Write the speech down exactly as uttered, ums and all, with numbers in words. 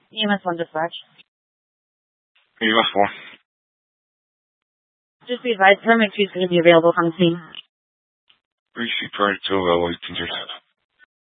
E M S one dispatch. E M S one. Just be advised, paramedics is going to be available on the scene. Receive prior to available.